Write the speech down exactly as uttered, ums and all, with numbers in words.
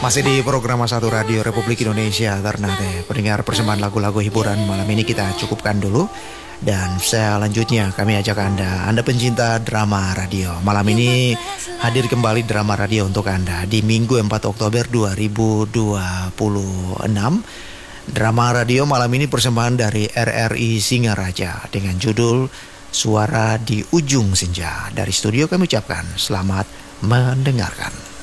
Masih di program satu Radio Republik Indonesia Ternate. Pendengar persembahan lagu-lagu hiburan malam ini kita cukupkan dulu. Dan selanjutnya kami ajak Anda, Anda pencinta drama radio. Malam ini hadir kembali drama radio untuk Anda di Minggu empat Oktober dua ribu dua puluh enam. Drama radio malam ini persembahan dari R R I Singaraja dengan judul Suara di Ujung Senja. Dari studio kami ucapkan selamat mendengarkan.